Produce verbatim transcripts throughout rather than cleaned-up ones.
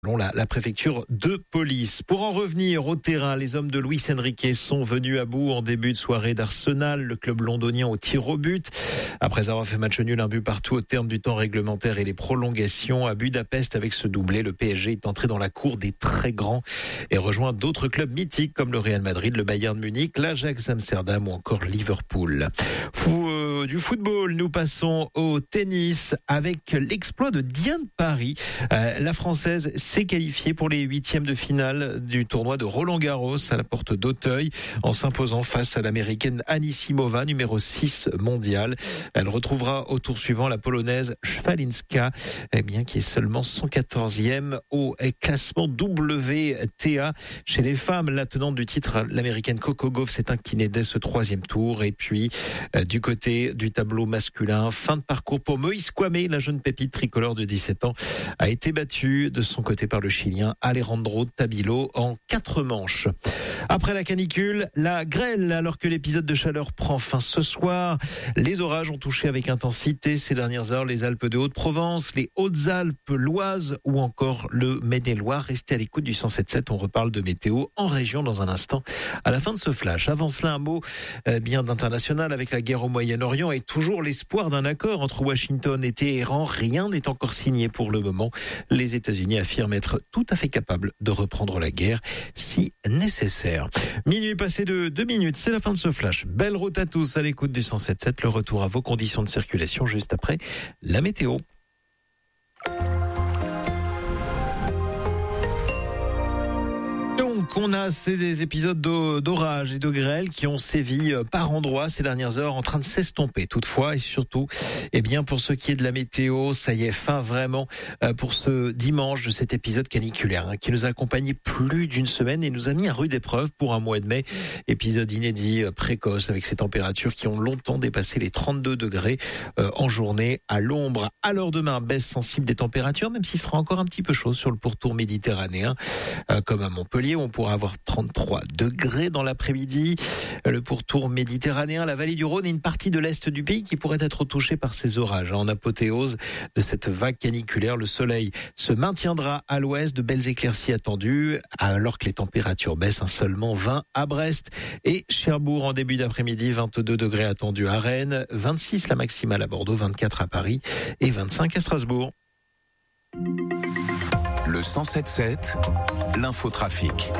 Selon la, la préfecture de police. Pour en revenir au terrain, les hommes de Luis Enrique sont venus à bout en début de soirée d'Arsenal, le club londonien au tir au but. Après avoir fait match nul, un but partout au terme du temps réglementaire et les prolongations à Budapest avec ce doublé, le P S G est entré dans la cour des très grands et rejoint d'autres clubs mythiques comme le Real Madrid, le Bayern Munich, l'Ajax Amsterdam ou encore Liverpool. Fou, euh, du football, nous passons au tennis avec l'exploit de Diane Paris. Euh, la Française s'est qualifiée pour les huitièmes de finale du tournoi de Roland-Garros à la porte d'Auteuil en s'imposant face à l'américaine Anisimova, numéro six mondiale. Elle retrouvera au tour suivant la polonaise Szwalinska, eh bien, qui est seulement cent quatorzième au classement W T A. Chez les femmes, la tenante du titre, l'américaine Coco Gauff, s'est inclinée dès ce troisième tour. Et puis, euh, du côté du tableau masculin, fin de parcours pour Moïse Kwame, la jeune pépite tricolore de dix-sept ans, a été battue de son côté par le Chilien Alejandro Tabilo en quatre manches. Après la canicule, la grêle, alors que l'épisode de chaleur prend fin ce soir. Les orages ont touché avec intensité ces dernières heures les Alpes de Haute-Provence, les Hautes-Alpes, l'Oise ou encore le Maine-et-Loire. Restez à l'écoute du cent sept sept, on reparle de météo en région dans un instant à la fin de ce flash. Avant cela, un mot euh, bien d'international avec la guerre au Moyen-Orient et toujours l'espoir d'un accord entre Washington et Téhéran. Rien n'est encore signé pour le moment. Les États-Unis affirment être tout à fait capables de reprendre la guerre si nécessaire. Minuit passé de deux minutes, c'est la fin de ce flash. Belle route à tous à l'écoute du cent sept sept. Le retour à vos conditions de circulation juste après la météo. Donc, on a ces épisodes d'orage et de grêle qui ont sévi par endroits ces dernières heures, en train de s'estomper toutefois. Et surtout, eh bien, pour ce qui est de la météo, ça y est, fin vraiment pour ce dimanche de cet épisode caniculaire hein, qui nous a accompagnés plus d'une semaine et nous a mis à rude épreuve pour un mois de mai. Épisode inédit, précoce, avec ces températures qui ont longtemps dépassé les trente-deux degrés euh, en journée à l'ombre. À l'heure demain, baisse sensible des températures, même s'il sera encore un petit peu chaud sur le pourtour méditerranéen, euh, comme à Montpellier, où on pourra avoir trente-trois degrés dans l'après-midi. Le pourtour méditerranéen, la vallée du Rhône et une partie de l'est du pays qui pourrait être touchée par ces orages. En apothéose de cette vague caniculaire, le soleil se maintiendra à l'ouest, de belles éclaircies attendues, alors que les températures baissent, hein, seulement vingt à Brest et Cherbourg en début d'après-midi, vingt-deux degrés attendus à Rennes, vingt-six la maximale à Bordeaux, vingt-quatre à Paris et vingt-cinq à Strasbourg. Le cent sept sept, l'infotrafic.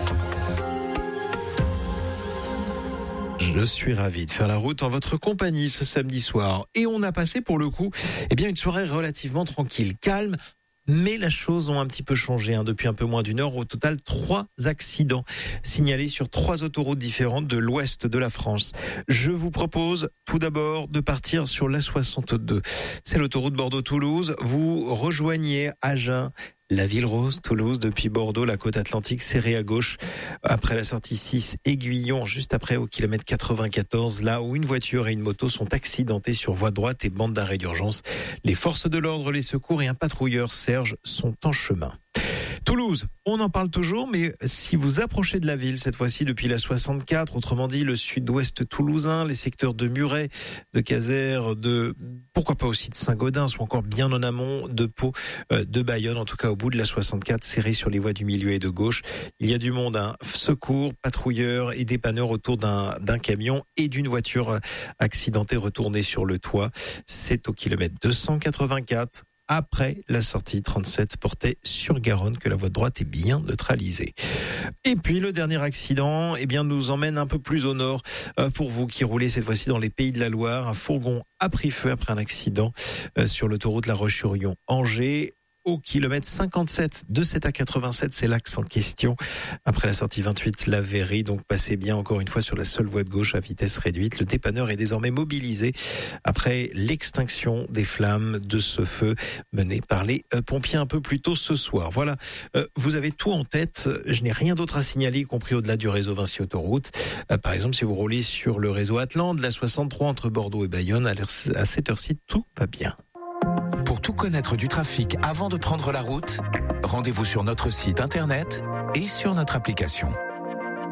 Je suis ravi de faire la route en votre compagnie ce samedi soir. Et on a passé pour le coup eh bien, une soirée relativement tranquille, calme. Mais les choses ont un petit peu changé hein, depuis un peu moins d'une heure. Au total, trois accidents signalés sur trois autoroutes différentes de l'ouest de la France. Je vous propose tout d'abord de partir sur l'A soixante-deux. C'est l'autoroute Bordeaux-Toulouse. Vous rejoignez Agen, la ville rose, Toulouse, depuis Bordeaux, la côte atlantique serrée à gauche. Après la sortie six, Aiguillon, juste après au kilomètre quatre-vingt-quatorze, là où une voiture et une moto sont accidentées sur voie droite et bande d'arrêt d'urgence. Les forces de l'ordre, les secours et un patrouilleur Serge sont en chemin. Toulouse, on en parle toujours, mais si vous approchez de la ville, cette fois-ci depuis la soixante-quatre, autrement dit le sud-ouest toulousain, les secteurs de Muret, de Casères, de pourquoi pas aussi de Saint-Gaudens, ou encore bien en amont de Pau, euh, de Bayonne, en tout cas au bout de la soixante-quatre, serré sur les voies du milieu et de gauche. Il y a du monde, hein, secours, patrouilleurs et dépanneurs autour d'un, d'un camion et d'une voiture accidentée retournée sur le toit. C'est au kilomètre deux cent quatre-vingt-quatre. Après la sortie trente-sept portée sur Garonne, que la voie de droite est bien neutralisée. Et puis le dernier accident, eh bien, nous emmène un peu plus au nord euh, pour vous qui roulez cette fois-ci dans les Pays de la Loire. Un fourgon a pris feu après un accident euh, sur l'autoroute La Roche-sur-Yon-Angers. Au kilomètre cinquante-sept de sept à quatre-vingt-sept, c'est l'axe en question. Après la sortie vingt-huit, la Véry, donc passez bien encore une fois sur la seule voie de gauche à vitesse réduite. Le dépanneur est désormais mobilisé après l'extinction des flammes de ce feu mené par les pompiers un peu plus tôt ce soir. Voilà, euh, vous avez tout en tête. Je n'ai rien d'autre à signaler, y compris au-delà du réseau Vinci Autoroute. Euh, par exemple, si vous roulez sur le réseau Atlante, la soixante-trois entre Bordeaux et Bayonne, à cette heure-ci, tout va bien. Pour tout connaître du trafic avant de prendre la route, rendez-vous sur notre site internet et sur notre application.